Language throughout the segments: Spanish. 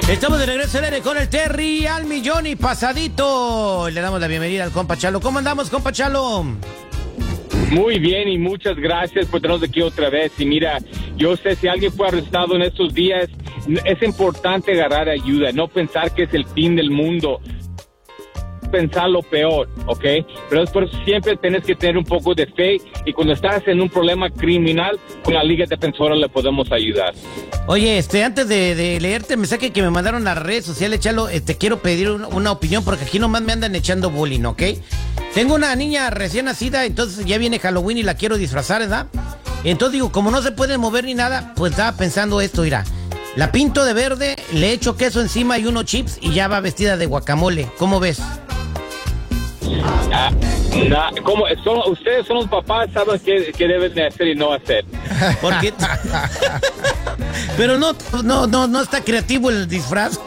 Estamos de regreso al aire con el Terry al millón y pasadito. Le damos la bienvenida al compa Chalo. ¿Cómo andamos, compa Chalo? Muy bien y muchas gracias por tenernos aquí otra vez. Y mira, yo sé si alguien fue arrestado en estos días, es importante agarrar ayuda, no pensar que es el fin del mundo. Pensar lo peor, ¿ok? Pero es por eso siempre tienes que tener un poco de fe y cuando estás en un problema criminal, con la Liga Defensora le podemos ayudar. Oye, antes de leerte el mensaje que me mandaron a las redes sociales, Chalo, quiero pedir una opinión porque aquí nomás me andan echando bullying, ¿ok? Tengo una niña recién nacida, entonces ya viene Halloween y la quiero disfrazar, ¿verdad? Entonces digo, como no se puede mover ni nada, pues estaba pensando esto, mira. La pinto de verde, le echo queso encima y unos chips y ya va vestida de guacamole. ¿Cómo ves? Ustedes son los papás, saben qué deben de hacer y no hacer. Porque pero no está creativo el disfraz.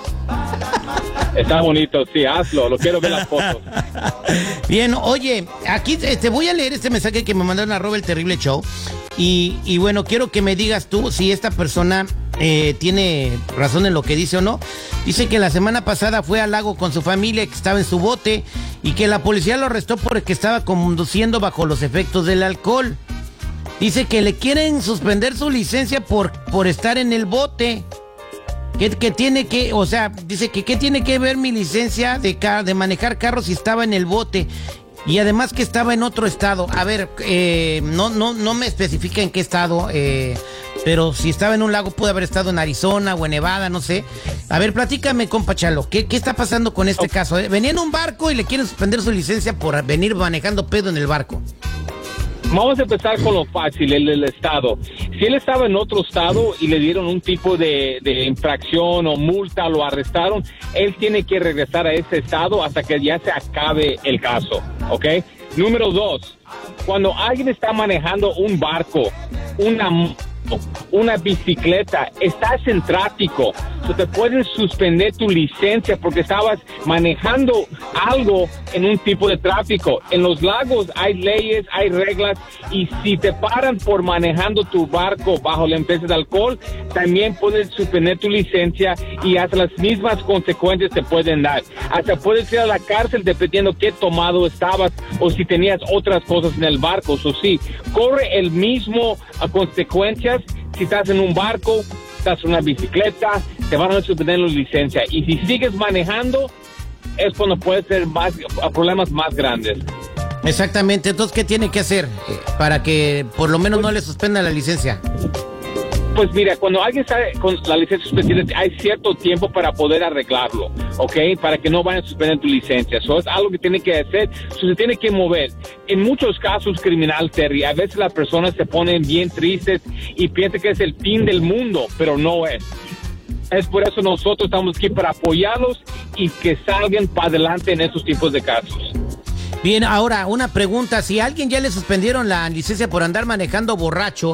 Está bonito, sí, hazlo, lo quiero ver las fotos. Bien, oye, aquí voy a leer este mensaje que me mandaron a Robert el Terrible Show. Y bueno, quiero que me digas tú si esta persona tiene razón en lo que dice o no. Dice que la semana pasada fue al lago con su familia, que estaba en su bote y que la policía lo arrestó porque estaba conduciendo bajo los efectos del alcohol. Dice que le quieren suspender su licencia por estar en el bote. Que tiene que, o sea, dice que ¿qué tiene que ver mi licencia de manejar carros si estaba en el bote? Y además que estaba en otro estado. A ver, no me especifica en qué estado, pero si estaba en un lago puede haber estado en Arizona o en Nevada, no sé. A ver, platícame, compa Chalo, ¿qué está pasando con este caso? Venía en un barco y le quieren suspender su licencia por venir manejando pedo en el barco. Vamos a empezar con lo fácil, el estado. Si él estaba en otro estado y le dieron un tipo de infracción o multa, lo arrestaron, él tiene que regresar a ese estado hasta que ya se acabe el caso, ¿ok? Número 2, cuando alguien está manejando un barco, una bicicleta, estás en tráfico, te pueden suspender tu licencia porque estabas manejando algo en un tipo de tráfico. En los lagos hay leyes, hay reglas, y si te paran por manejando tu barco bajo la influencia de alcohol, también pueden suspender tu licencia y hasta las mismas consecuencias te pueden dar. Hasta puedes ir a la cárcel dependiendo qué tomado estabas o si tenías otras cosas en el barco. Eso sí, corre el mismo consecuencias si estás en un barco, estás en una bicicleta, te van a suspender la licencia. Y si sigues manejando, es cuando puede ser problemas más grandes. Exactamente. Entonces, ¿qué tiene que hacer para que por lo menos no le suspendan la licencia? Pues mira, cuando alguien está con la licencia suspendida, hay cierto tiempo para poder arreglarlo, ¿ok? Para que no vayan a suspender tu licencia. Eso es algo que tiene que hacer, se tiene que mover. En muchos casos criminal, Terry, a veces las personas se ponen bien tristes y piensan que es el fin del mundo, pero no es. Es por eso nosotros estamos aquí para apoyarlos y que salgan para adelante en estos tipos de casos. Bien, ahora una pregunta, si a alguien ya le suspendieron la licencia por andar manejando borracho,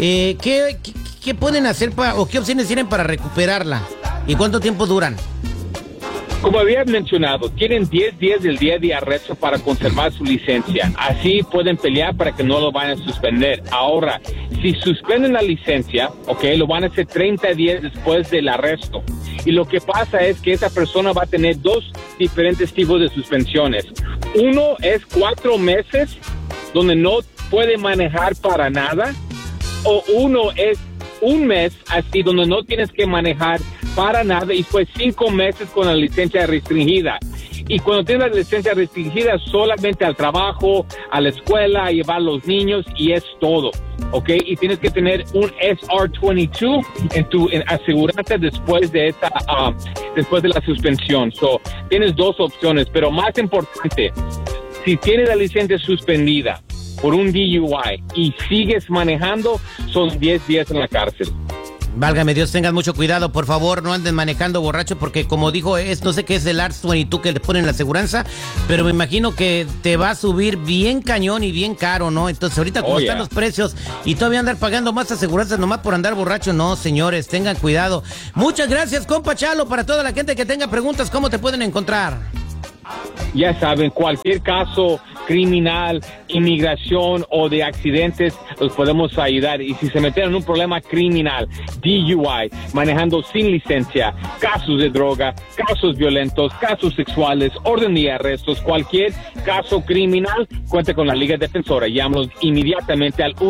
¿qué pueden hacer o qué opciones tienen para recuperarla? ¿Y cuánto tiempo duran? Como había mencionado, tienen 10 días del día de arresto para conservar su licencia. Así pueden pelear para que no lo vayan a suspender. Ahora, si suspenden la licencia, ok, lo van a hacer 30 días después del arresto. Y lo que pasa es que esa persona va a tener 2 diferentes tipos de suspensiones. Uno es 4 meses, donde no puede manejar para nada. O uno es 1 mes, así, donde no tienes que manejar para nada, y fue 5 meses con la licencia restringida. Y cuando tienes la licencia restringida, solamente al trabajo, a la escuela, a llevar a los niños, y es todo, ¿ok? Y tienes que tener un SR22 en tu aseguranza después de la suspensión. So, tienes 2 opciones, pero más importante, si tienes la licencia suspendida por un DUI y sigues manejando, son 10 días en la cárcel. Válgame Dios, tengan mucho cuidado, por favor, no anden manejando borracho, porque como dijo, no sé qué es el R22 que le ponen la aseguranza, pero me imagino que te va a subir bien cañón y bien caro, ¿no? Entonces ahorita como están los precios y todavía andar pagando más aseguranzas nomás por andar borracho, no, señores, tengan cuidado. Muchas gracias, compa Chalo. Para toda la gente que tenga preguntas, ¿cómo te pueden encontrar? Ya saben, cualquier caso criminal, inmigración o de accidentes, los podemos ayudar. Y si se meten en un problema criminal, DUI, manejando sin licencia, casos de droga, casos violentos, casos sexuales, orden de arrestos, cualquier caso criminal, cuenta con la Liga Defensora. Llámanos inmediatamente al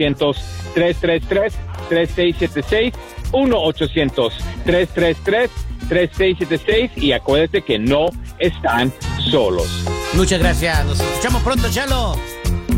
1-800-333-3676, 1-800-333-3676, y acuérdate que no están solos. Muchas gracias. Nos escuchamos pronto, Chalo.